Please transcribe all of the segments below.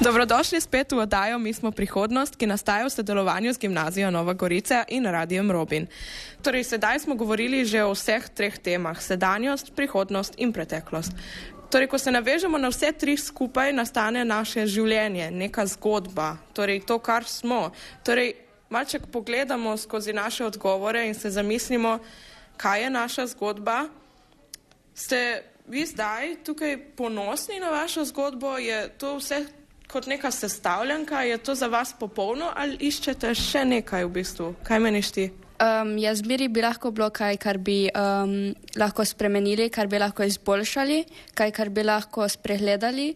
Dobrodošli spet v oddajo Mi smo prihodnost, ki nastaja v sodelovanju z Gimnazijo Nova Gorica in Radijem Robin. Torej, sedaj smo govorili že o vseh treh temah: sedanjost, prihodnost in preteklost. Torej, ko se navežemo na vse tri skupaj, nastane naše življenje, neka zgodba, torej to, kar smo. Torej, malček pogledamo skozi naše odgovore in se zamislimo, kaj je naša zgodba. Ste vi zdaj tukaj ponosni na vašo zgodbo? Je to vse kot neka sestavljanka? Je to za vas popolno ali iščete še nekaj v bistvu? Kaj meniš ti? Jaz zmeri bi lahko bilo kaj, kar bi lahko spremenili, kar bi lahko izboljšali, kaj, kar bi lahko spregledali.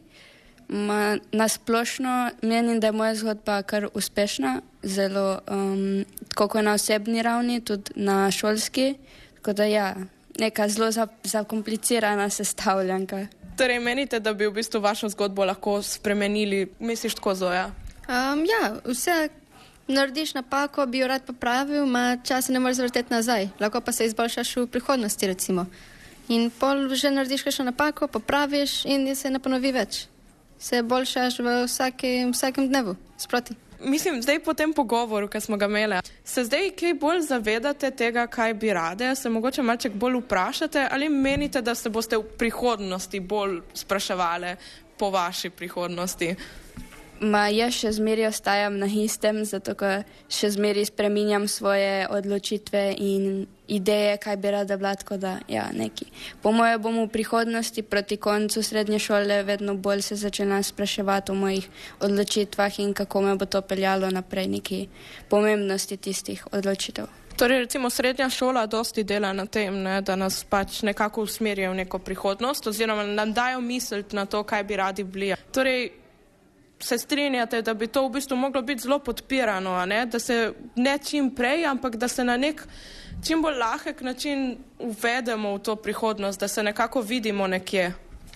Nasplošno menim, da je moja zgodba kar uspešna, zelo tako na osebni ravni, tudi na šolski, tako da ja, neka zelo zakomplicirana sestavljanka. Torej, menite, da bi v bistvu vašo zgodbo lahko spremenili? Misliš tako, Zoja? Ja, vse narediš napako, bi jo rad popravil, časa ne moreš zavrteti nazaj, lahko pa se izboljšaš v prihodnosti, recimo. In pol že narediš kakšno napako, popraviš in se ne ponovi več. Se boljšaš v vsakem dnevu, sproti. Mislim, zdaj po tem pogovoru, ki smo ga imeli, se zdaj kaj bolj zavedate tega, kaj bi rade? Se mogoče malček bolj vprašate ali menite, da se boste v prihodnosti bolj spraševali po vaši prihodnosti? Jaz še zmeri ostajam na istem, zato ker še zmeri spreminjam svoje odločitve in ideje, kaj bi rada bila, tako da ja, neki. Po moje bom v prihodnosti proti koncu srednje šole vedno bolj se začela spraševati o mojih odločitvah in kako me bo to peljalo naprej, neki pomembnosti tistih odločitev. Torej, recimo, srednja šola dosti dela na tem, da nas pač nekako usmerijo v neko prihodnost oziroma nam dajo misliti na to, kaj bi radi bili. Torej, se strinjate, da bi to v bistvu moglo biti zelo podpirano, da se ne čim prej, ampak da se na nek čim bolj lahek način uvedemo v to prihodnost, da se nekako vidimo nekje?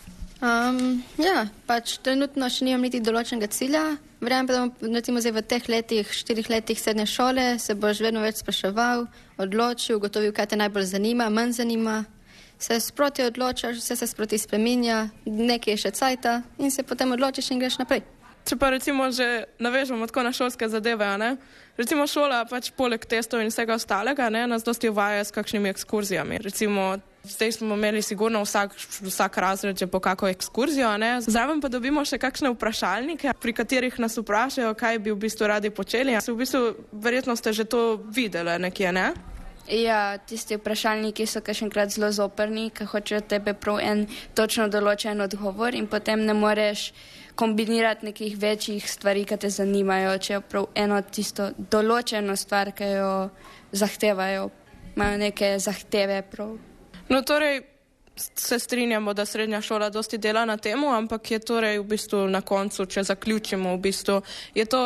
Ja, pač trenutno še nimam niti določenega cilja. Verjamem pa, da bom recimo zdaj v teh 4 letih srednje šole se boš vedno več spraševal, odločil, ugotovil, kaj te najbolj zanima, manj zanima. Se sproti odločaš, vse se sproti spreminja, nekaj je še cajta in se potem odločiš in greš naprej. Če pa recimo že navežemo tako na šolske zadeve, recimo šola pač poleg testov in vsega ostalega, nas dosti uvaja s kakšnimi ekskurzijami. Recimo, zdaj smo imeli sigurno vsak razred že po kako ekskurzijo, Zraven pa dobimo še kakšne vprašalnike, pri katerih nas vprašajo, kaj bi v bistvu radi počeli. V bistvu verjetno ste že to videli nekje, ne? Ja, tisti vprašalniki so kakšenkrat zelo zoprni, ker hočejo tebe prav en točno določen odgovor in potem ne moreš kombinirati nekih večjih stvari, ki te zanimajo, če je prav eno tisto določeno stvar, ki jo zahtevajo, imajo neke zahteve prav. No, torej, se strinjamo, da srednja šola dosti dela na temu, ampak je torej v bistvu na koncu, če zaključimo, v bistvu, je to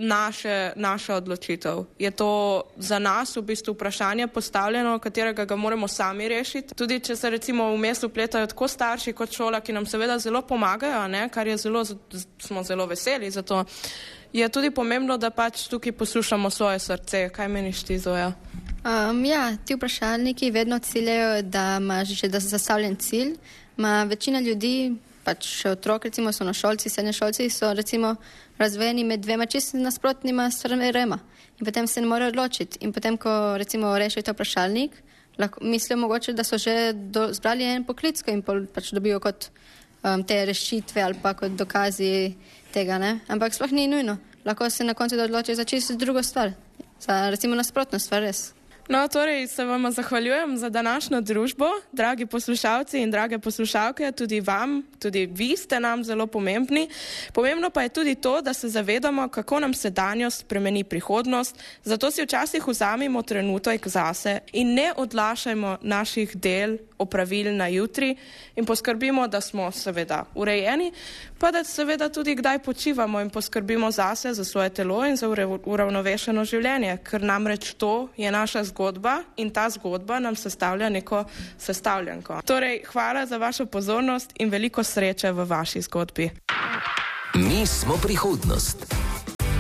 naša odločitev. Je to za nas v bistvu vprašanje postavljeno, katerega ga moramo sami rešiti. Tudi če se recimo vmes vpletajo tako starši kot šola, ki nam seveda zelo pomagajo, kar je smo zelo veseli za to, je tudi pomembno, da pač tukaj poslušamo svoje srce. Kaj meniš ti, Zoja? Ja, ti vprašalniki vedno ciljajo, da imaš že zastavljen cilj. Večina ljudi, pač še otrok, recimo osnovnošolci, srednješolci, so recimo razvojeni med dvema čisto nasprotnima stvarema. In potem se ne morejo odločiti. In potem, ko recimo rešijo ta vprašalnik, mislijo mogoče, da so že zbrali en poklic, ko jim pač dobijo kot te rešitve ali pa kot dokazi tega, Ampak sploh ni nujno. Lahko se na koncu odločijo za čisto drugo stvar. Za recimo nasprotno stvar, res. No, torej se vam zahvaljujem za današnjo družbo, dragi poslušalci in drage poslušalke, tudi vam, tudi vi ste nam zelo pomembni. Pomembno pa je tudi to, da se zavedamo, kako nam sedanjost spremeni prihodnost, zato si včasih vzamemo trenutek zase in ne odlašajmo naših del, opravil na jutri in poskrbimo, da smo seveda urejeni, pa da seveda tudi kdaj počivamo in poskrbimo zase, za svoje telo in za uravnovešeno življenje, ker namreč to je naša zgodba in ta zgodba nam sestavlja neko sestavljanko. Torej, hvala za vašo pozornost in veliko sreče v vaši zgodbi. Mi smo prihodnost.